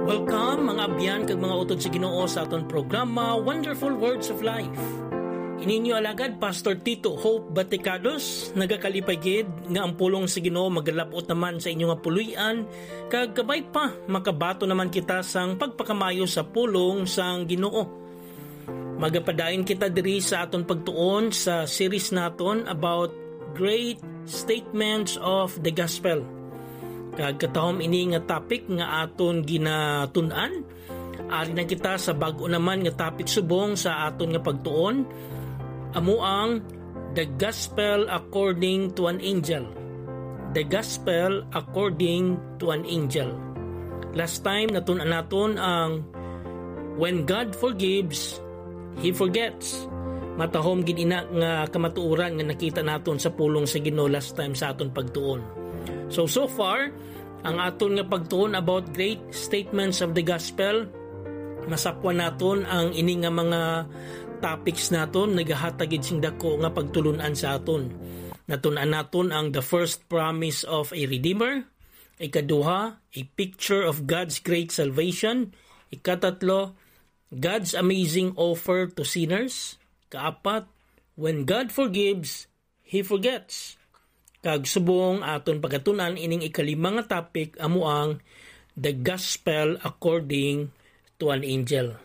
Welcome mga abyan kag mga utod sa Ginoo sa aton programa Wonderful Words of Life. Ininyo alagad Pastor Tito Hope Baticados, nagakalipay gid nga ang pulong sa Ginoo magalapot naman sa inyo nga puluyan kag kabay pa makabato naman kita sang pagpakamayo sa pulong sang Ginoo. Magapadayon kita diri sa aton pagtuon sa series naton about great statements of the gospel. Kag katahom ini nga topic nga aton ginatun-an. Ari na kita sa bag-o naman nga topic subong sa aton nga pagtuon. Amo ang The Gospel According to an Angel. The Gospel According to an Angel. Last time natun-an naton ang When God Forgives, He Forgets. Matahom gid ina nga kamatuoran nga nakita naton sa pulong sa Ginoo last time sa aton pagtuon. So far, ang aton nga pagtuon about great statements of the gospel, masapwan naton ang ini nga mga topics naton nagahatagid sing dako nga pagtulunan sa aton. Natun-an naton ang the first promise of a redeemer, ikaduha, a picture of God's great salvation, ikatatlo, God's amazing offer to sinners, kaapat, when God forgives, He forgets. Kag subong aton pagatunan ining ikalimang nga topic amo ang the gospel according to an angel.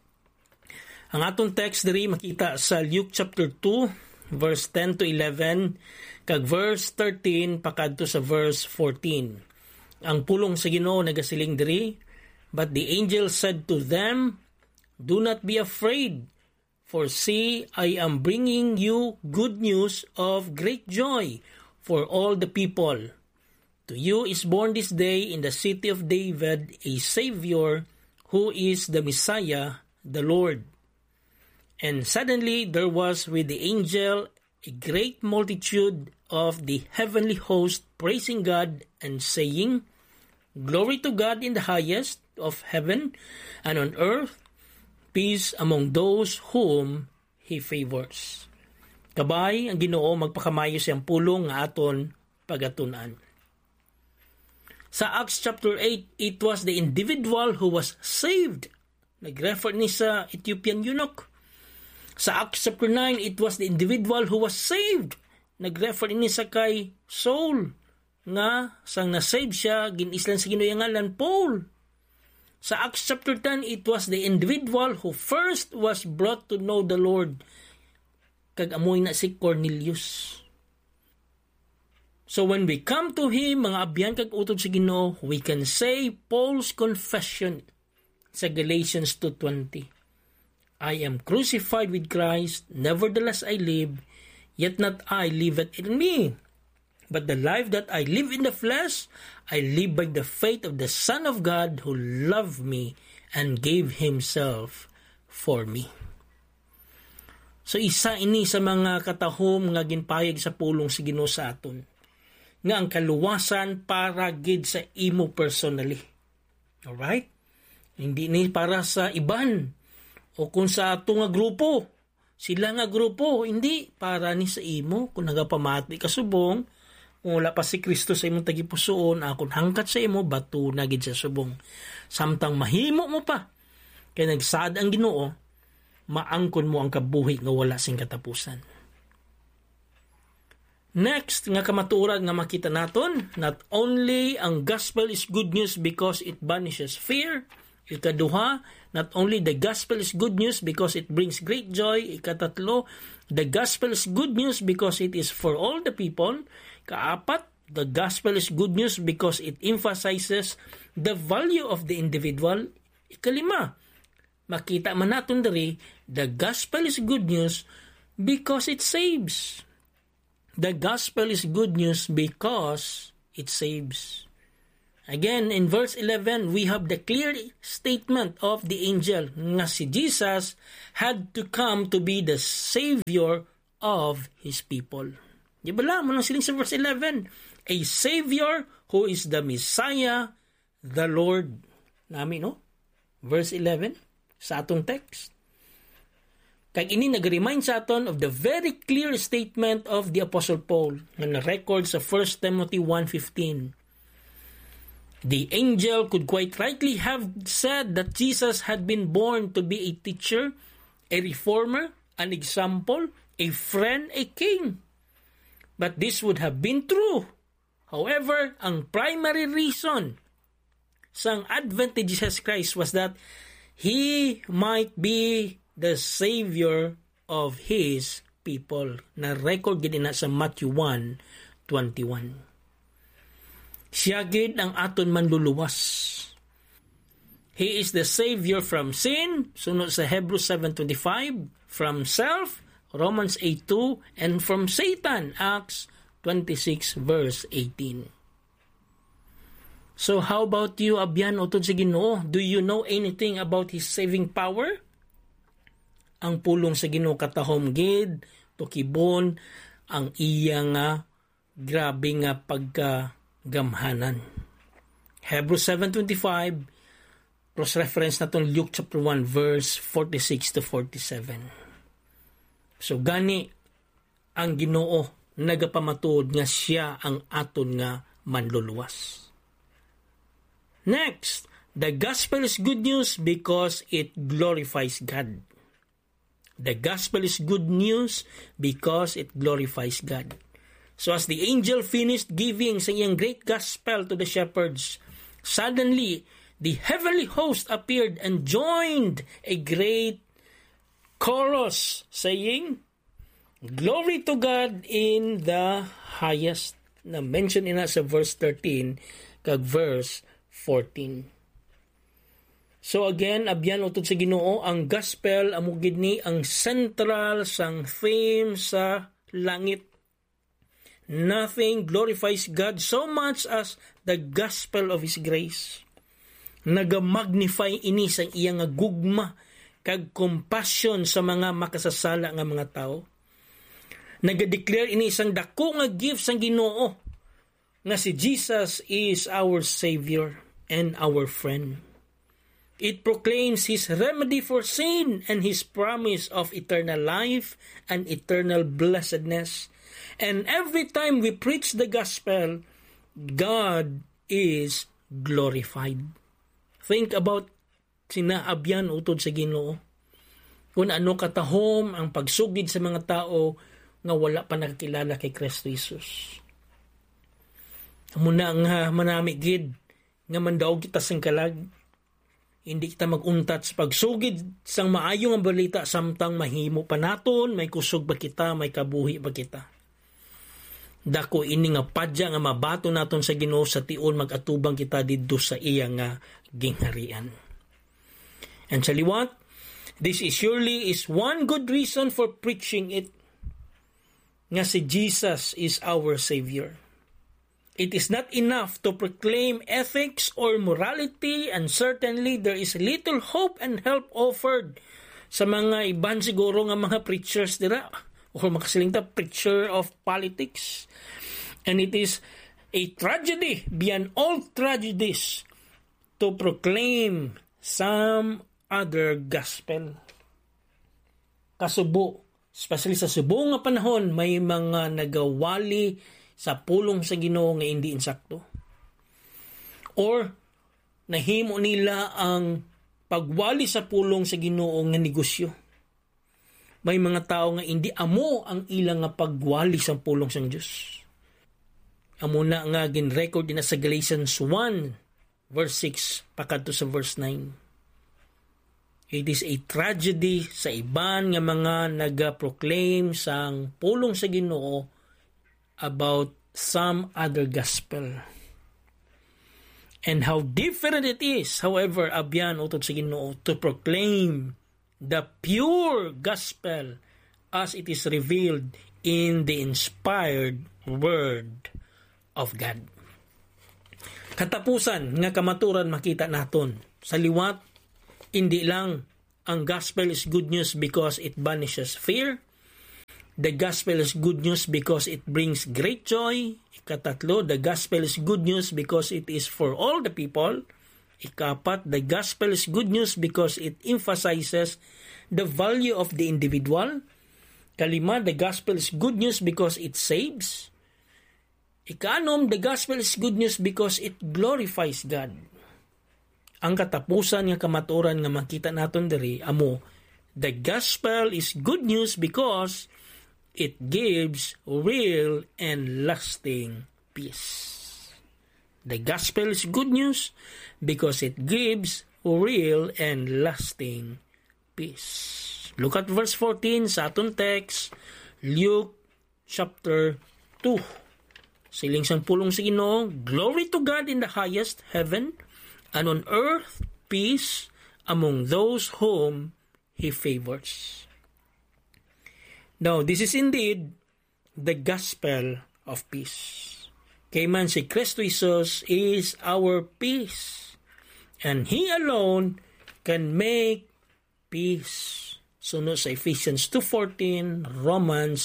Ang aton text diri makita sa Luke chapter 2 verse 10 to 11 kag verse 13 pakadto sa verse 14. Ang pulong sa Ginoo nagasiling diri, but the angel said to them, "Do not be afraid, for see, I am bringing you good news of great joy for all the people. To you is born this day in the city of David a Savior, who is the Messiah, the Lord." And suddenly there was with the angel a great multitude of the heavenly host praising God and saying, "Glory to God in the highest of heaven, and on earth peace among those whom He favors." Kabay ang Ginoo magpakamayo siyang pulong nga aton pagatunan. Sa Acts chapter 8, it was the individual who was saved. Nag-refer ni sa Ethiopian eunuch. Sa Acts chapter 9, it was the individual who was saved. Nag-refer ni sa kay Saul nga sang na-save siya ginislan sa Ginoo nga ngalan Paul. Sa Acts chapter 10, it was the individual who first was brought to know the Lord. Kag amoy na si Cornelius. So when we come to him, mga abyan kag utod sa Ginoo, we can say Paul's confession sa Galatians 2:20. I am crucified with Christ, nevertheless I live, yet not I liveth in me. But the life that I live in the flesh, I live by the faith of the Son of God who loved me and gave Himself for me. So isa ini sa mga katahom nga ginpayag sa pulong sa Ginoo sa aton nga ang kaluwasan para gid sa imo personally. Alright? Hindi ni para sa iban o kung sa ato nga grupo. Sila nga grupo, hindi para ni sa imo kung nagapamati ka subong, kung wala pa si Kristo sa imong tagipusoon, akon hangkat sa imo bato na gid sa subong. Samtang mahimo mo pa kay nagsaad ang Ginoo, maangkon mo ang kabuhi nga wala sing katapusan. Next, nga kamatuoran nga makita naton, not only ang gospel is good news because it banishes fear. Ikaduha, not only the gospel is good news because it brings great joy. Ikatatlo, the gospel is good news because it is for all the people. Kaapat, the gospel is good news because it emphasizes the value of the individual. Ikalima, makita man natin diri, the gospel is good news because it saves. The gospel is good news because it saves. Again, in verse 11, we have the clear statement of the angel nga si Jesus had to come to be the Savior of His people. Di ba lang, manang siling sa verse 11, a Savior who is the Messiah, the Lord. Nami, no? Verse 11. Sa atong text. Kag ini nag-remind sa aton of the very clear statement of the Apostle Paul na na-record sa 1 Timothy 1:15. The angel could quite rightly have said that Jesus had been born to be a teacher, a reformer, an example, a friend, a king. But this would have been true. However, ang primary reason sa advent ni Jesus Christ was that He might be the Savior of His people. Na-record din na sa Matthew 1:21. Siya gid ang aton manluluwas. He is the Savior from sin, sunod sa Hebrews 7:25, from self, Romans 8:2, and from Satan, Acts 26 verse 18. So how about you, abyan utod sa Ginoo? Do you know anything about His saving power? Ang pulong sa Ginoo katahom gid, tukibon ang iya nga grabe nga pagkagamhanan. Hebrews 7:25, cross-reference naton Luke chapter 1 verse 46 to 47. So gani ang Ginoo nagapamatod nga siya ang aton nga manluluwas. Next, the gospel is good news because it glorifies God. The gospel is good news because it glorifies God. So as the angel finished giving sa iyang great gospel to the shepherds, suddenly the heavenly host appeared and joined a great chorus saying, "Glory to God in the highest." Na mention ina sa verse 13 kag verse 14. So again, abyan utod sa Ginoo, ang gospel amo gid ni ang central sang theme sa langit. Nothing glorifies God so much as the gospel of His grace. Naga-magnify ini sang iyang gugma kag compassion sa mga makasasala nga mga tao. Naga-declare ini isang dako nga gift sang Ginoo nga si Jesus is our Savior and our friend. It proclaims His remedy for sin and His promise of eternal life and eternal blessedness. And every time we preach the gospel, God is glorified. Think about sinaabyan utod sa Ginoo. Kung ano katahom ang pagsugid sa mga tao nga wala pa nakakilala kay Kristo Jesus. Muna nga manami gid nga mandaog kita sang kalag. Hindi kita maguntat sa pagsugid sang maayong ang balita samtang mahimo pa naton, may kusog ba kita, may kabuhi ba kita. Dako ini nga padya nga mabato naton sa Ginoo sa tion magatubang kita didto sa iya nga gingharian. And sa liwat, this is surely is one good reason for preaching it, nga si Jesus is our Savior. It is not enough to proclaim ethics or morality, and certainly there is little hope and help offered sa mga iban siguro nga mga preachers dira o makasilingta preacher of politics. And it is a tragedy beyond all tragedies to proclaim some other gospel. Kasubo, especially sa subong nga panahon, may mga nagawali sa pulong sa Ginoo nga hindi insakto. Or nahimo nila ang pagwali sa pulong sa Ginoo nga negosyo. May mga tao nga hindi amo ang ilang nga pagwali sa pulong sa Dios. Amo na nga gin-record din sa Galatians 1 verse 6 pakadto sa verse 9. It is a tragedy sa iban nga mga naga-proclaim sang pulong sa Ginoo about some other gospel. And how different it is, however, abyan utod sa Ginoo to proclaim the pure gospel as it is revealed in the inspired word of God. Katapusan nga kamaturan makita naton sa liwat, hindi lang ang gospel is good news because it banishes fear. The gospel is good news because it brings great joy. Ikatatlo, the gospel is good news because it is for all the people. Ikapat, the gospel is good news because it emphasizes the value of the individual. Kalima, the gospel is good news because it saves. Ikanom, the gospel is good news because it glorifies God. Ang katapusan nga kamaturan nga makita naton diri amo, the gospel is good news because it gives real and lasting peace. The gospel is good news because it gives real and lasting peace. Look at verse 14 sa aton text, Luke chapter 2. Siling sang pulong sa Ginoo, glory to God in the highest heaven, and on earth peace among those whom He favors. Now, this is indeed the gospel of peace. Kay man si Kristo Jesus is our peace, and He alone can make peace. Sunod sa Ephesians 2:14, Romans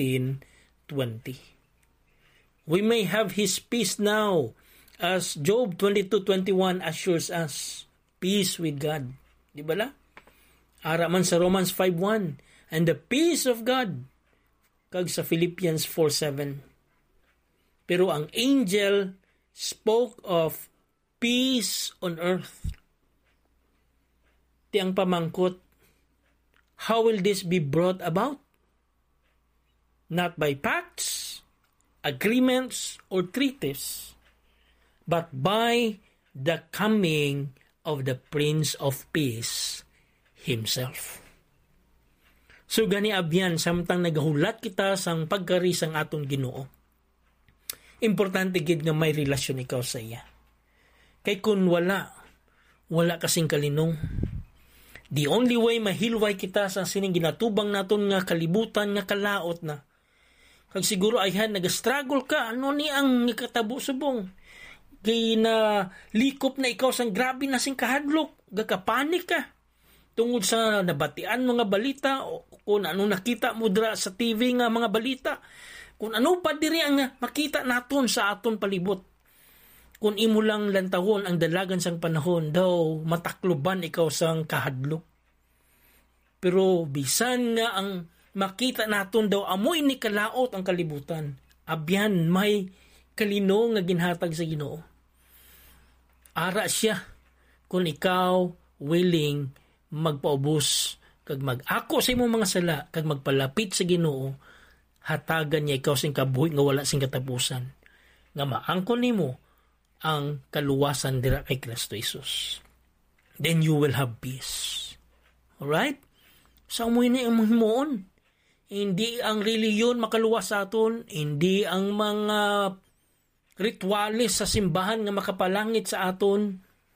16:20. We may have His peace now, as Job 22:21 assures us, peace with God. Di ba la? Ara man sa Romans 5:1, and the peace of God, kag sa Philippians 4:7. Pero ang angel spoke of peace on earth. Tiyang pamangkot, how will this be brought about? Not by pacts, agreements, or treaties, but by the coming of the Prince of Peace Himself. So gani abyan, samtang nagahulat kita sang pagkari sang atong Ginoo, importante gid nga may relasyon ikaw sa iya. Kay kun wala kasing kalinong. The only way mahilway kita sa sining ginatubang naton nga kalibutan nga kalaot na. Kag siguro ayhan nag-struggle ka, ano ni ang nikatabo subong? Kay na likop na ikaw sang grabe na sing kahadlok, gakapanik ka. Tungod sa nabatian mga balita o kung ano nakita mo dira sa TV nga mga balita. Kung ano pa diri ang makita naton sa aton palibot. Kung imo lang lantahon ang dalagan sang panahon, daw matakloban ikaw sang kahadlok. Pero bisan nga ang makita naton daw amoy ni kalaot ang kalibutan, abyan may kalino nga ginhatag sa Ginoo. Ara siya kung ikaw willing magpaubos kag mag-ako sa imong mga sala kag magpalapit sa Ginoo, hatagan niya ikaw sing kabuhi nga wala sing katapusan, nga maangkon nimo ang kaluwasan dira kay Kristo Jesus. Then you will have peace. Alright? Sa umuwi na imong himuon. Hindi ang reliyon makaluwas sa aton, hindi ang mga rituales sa simbahan nga makapalangit sa aton,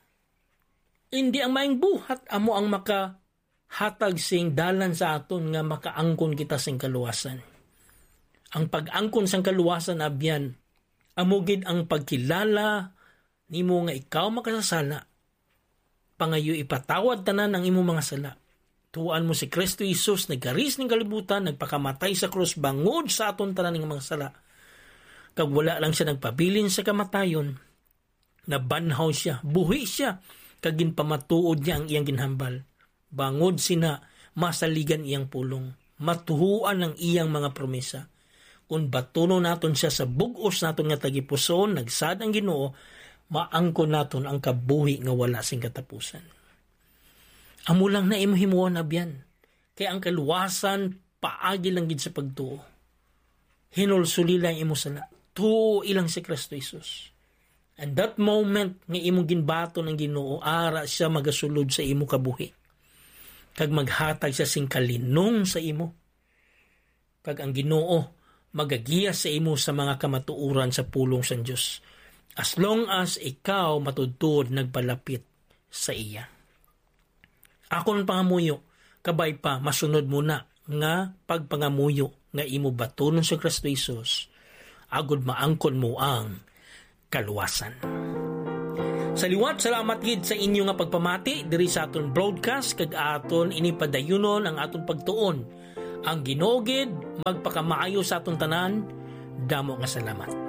hindi ang maing buhat amo ang makahatag sing dalan sa aton nga makaangkon kita sing kaluwasan. Ang pag-angkon sang kaluwasan abyan, amo gid ang pagkilala nimo nga ikaw makasasala, pangayo ipatawad tanan ang imong mga sala. Tuan mo si Kristo Jesus, nagaris ng kalibutan, nagpakamatay sa krus bangod sa aton tanan ng mga sala. Kag wala lang siya nagpabilin sa kamatayon, nabanhaw siya, buhi siya, kag ginpamatuod niya ang iyang ginhambal. Bangod sina, masaligan iyang pulong, matuhuan ang iyang mga promesa. Kung batuno naton siya sa bugos naton nga tagipuson, nagsad ang Ginoo, maangkon naton ang kabuhi nga wala sing katapusan. Amo lang na imo himuon abyan. Kaya ang kaluwasan paagi lang gid sa pagtuo. Hinulsuli lang imo sala. Tuo ilang si Kristo Jesus. And that moment nga imong ginbato ng Ginoo, ara siya magasulod sa imo kabuhi. Kag maghatag siya sing kalinong sa imo. Kag ang Ginoo magagiya sa imo sa mga kamatuoran sa pulong sa Dios. As long as ikaw matudtod nagpalapit sa iya. Akon pangamuyo, kabay pa masunod mo na nga pagpangamuyo nga imo batunon sa Kristo Jesus, agud maangkon mo ang kaluwasan. Sa liwat, salamat gid sa inyo nga pagpamati diri sa aton broadcast kag aton inipadayunon ang aton pagtuon. Ang Ginoo gid magpakamaayo sa aton tanan. Damo nga salamat.